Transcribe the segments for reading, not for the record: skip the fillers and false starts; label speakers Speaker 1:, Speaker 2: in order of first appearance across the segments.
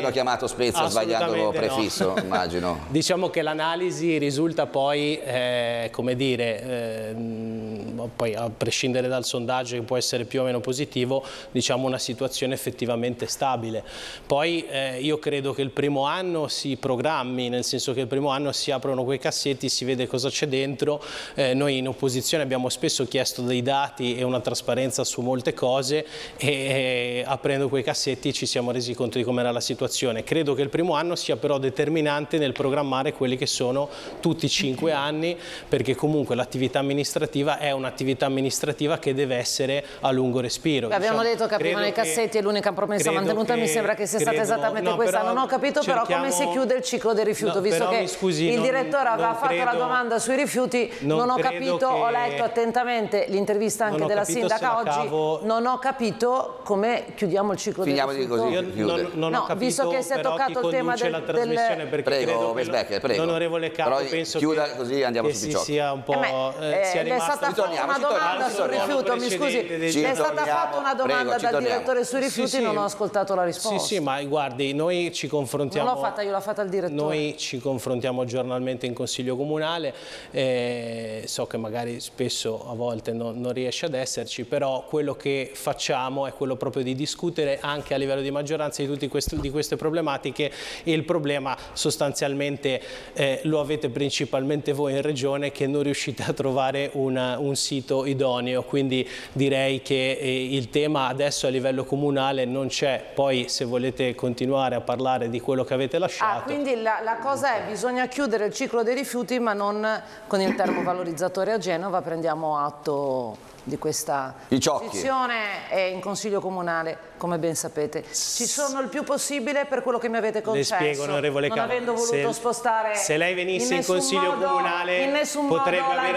Speaker 1: abbiano chiamato Spezia sbagliando prefisso, immagino.
Speaker 2: Diciamo che l'analisi risulta poi, come dire, poi a prescindere dal sondaggio che può essere più o meno positivo, diciamo una situazione effettivamente stabile. Poi io credo che il primo anno si programmi, nel senso che il primo anno si aprono quei cassetti, si vede cosa c'è dentro. Noi in opposizione abbiamo spesso chiesto dei dati e una trasparenza su molte cose e aprendo quei cassetti ci siamo resi conto di com'era la situazione. Credo che il primo anno sia però determinante nel programmare quelli che sono tutti i 5 anni, perché comunque l'attività amministrativa è un'attività amministrativa che deve essere a lungo respiro.
Speaker 3: Abbiamo detto che aprivano i cassetti e l'unica promessa mantenuta mi sembra che sia stata esattamente questa. Non ho capito però come si chiude il ciclo dei rifiuti, visto che il direttore aveva fatto la domanda sui rifiuti, non ho capito, ho letto attentamente l'intervista anche della sindaca oggi, non ho capito come chiudiamo il ciclo dei rifiuti.
Speaker 2: Non ho capito,
Speaker 3: visto che si è toccato il tema del...
Speaker 1: Prego, Besbecker,
Speaker 2: l'onorevole Capo, penso
Speaker 1: chiuda
Speaker 2: che,
Speaker 1: così andiamo
Speaker 2: che
Speaker 1: su Picciocchi.
Speaker 2: sia un po' sia
Speaker 3: è stata fatta una domanda sul rifiuto, mi scusi, è stata fatta una domanda dal direttore sui rifiuti, non ho ascoltato la risposta.
Speaker 2: Sì, ma guardi, noi ci confrontiamo...
Speaker 3: Non l'ho fatta io, l'ha fatta il direttore.
Speaker 2: Noi ci confrontiamo giornalmente in Consiglio Comunale, so che magari spesso a volte non riesce ad esserci, però quello che facciamo è quello proprio di discutere anche a livello di maggioranza di queste problematiche, e il problema sostanzialmente lo avete principalmente voi in Regione, che non riuscite a trovare un sito idoneo, quindi direi che il tema adesso a livello comunale non c'è. Poi se volete continuare a parlare di quello che avete lasciato...
Speaker 3: quindi la cosa è, bisogna chiudere il ciclo dei rifiuti ma non con il termovalorizzatore a Genova. Prendiamo atto di questa posizione in Consiglio Comunale, come ben sapete. Ci sono il più possibile per quello che mi avete concesso.
Speaker 2: Le spiego, onorevole Capo,
Speaker 3: non avendo voluto spostare
Speaker 2: se lei venisse in Consiglio Comunale potrebbe avere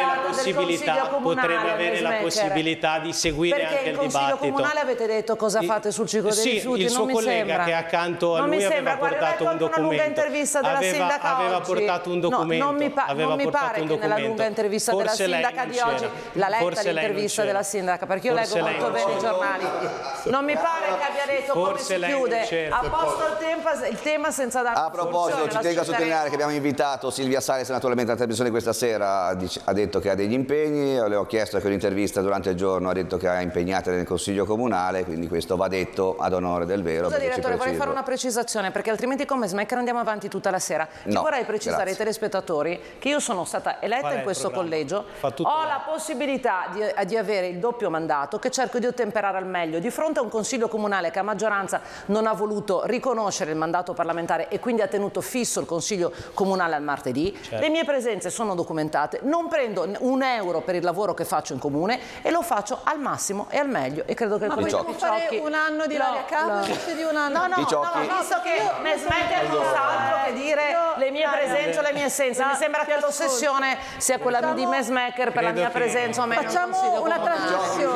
Speaker 2: la possibilità di seguire anche il dibattito.
Speaker 3: Perché in Consiglio Comunale avete detto cosa fate sul ciclo dei rifiuti?
Speaker 2: Il suo collega che è accanto a lui aveva portato un documento.
Speaker 3: Una lunga intervista della sindaca
Speaker 2: aveva
Speaker 3: oggi.
Speaker 2: portato un documento.
Speaker 3: Non mi pare che nella lunga intervista della sindaca di oggi, la letta l'intervista della sindaca, perché io leggo molto bene i giornali, non mi pare che abbia detto come si chiude a posto il tema senza dare...
Speaker 1: A proposito, ci tengo a sottolineare che abbiamo invitato Silvia Salis naturalmente alla trasmissione questa sera, ha detto che ha degli impegni, le ho chiesto che un'intervista durante il giorno, ha detto che ha impegnate nel Consiglio Comunale, quindi questo va detto ad onore del vero.
Speaker 3: Scusa direttore, vorrei fare una precisazione, perché altrimenti come Smacker andiamo avanti tutta la sera. Vorrei precisare ai telespettatori che io sono stata eletta in questo collegio, ho la possibilità di avere il doppio mandato che cerco di ottemperare al meglio di fronte a un Consiglio Comunale che a maggioranza non ha voluto riconoscere il mandato parlamentare e quindi ha tenuto fisso il Consiglio Comunale al martedì. Le mie presenze sono documentate, non prendo un euro per il lavoro che faccio in comune e lo faccio al massimo e al meglio, e credo che il collega
Speaker 4: fare un anno di Ilaria Capo invece di un anno
Speaker 3: visto che Mesmecker non sa altro che dire le mie presenze o le mie essenze. Mi sembra che l'ossessione sia quella di Mesmecker per la mia presenza o meno.
Speaker 4: Facciamo una trasmissione.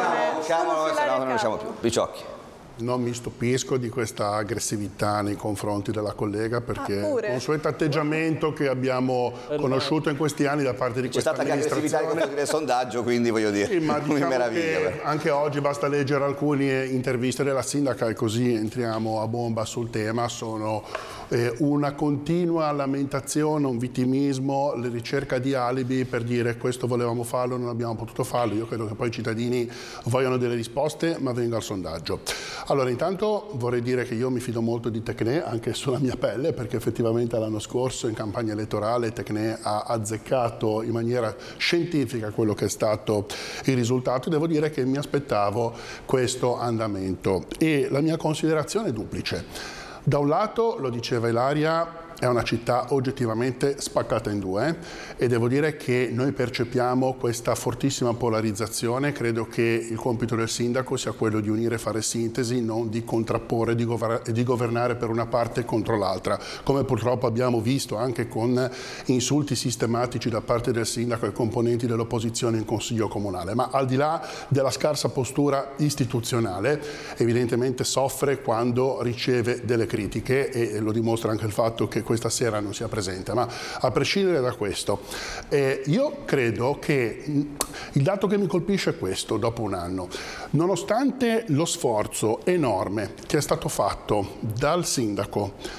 Speaker 1: Non riusciamo più. Picciocchi.
Speaker 5: Non mi stupisco di questa aggressività nei confronti della collega, perché consueto atteggiamento che abbiamo conosciuto in questi anni da parte di questa amministrazione.
Speaker 1: C'è stata aggressività come del sondaggio, quindi voglio dire,
Speaker 5: sì, ma diciamo
Speaker 1: che
Speaker 5: anche oggi basta leggere alcune interviste della sindaca e così entriamo a bomba sul tema. Sono una continua lamentazione, un vittimismo, la ricerca di alibi per dire questo volevamo farlo, non abbiamo potuto farlo. Io credo che poi i cittadini vogliano delle risposte, ma venga al sondaggio. Allora, intanto vorrei dire che io mi fido molto di Tecnè, anche sulla mia pelle, perché effettivamente l'anno scorso in campagna elettorale Tecnè ha azzeccato in maniera scientifica quello che è stato il risultato. Devo dire che mi aspettavo questo andamento e la mia considerazione è duplice. Da un lato, lo diceva Ilaria, è una città oggettivamente spaccata in due e devo dire che noi percepiamo questa fortissima polarizzazione. Credo che il compito del sindaco sia quello di unire e fare sintesi, non di contrapporre e di governare per una parte contro l'altra, come purtroppo abbiamo visto anche con insulti sistematici da parte del sindaco ai componenti dell'opposizione in Consiglio Comunale. Ma al di là della scarsa postura istituzionale, evidentemente soffre quando riceve delle critiche e lo dimostra anche il fatto che questa sera non sia presente. Ma a prescindere da questo, io credo che il dato che mi colpisce è questo, dopo un anno. Nonostante lo sforzo enorme che è stato fatto dal sindaco,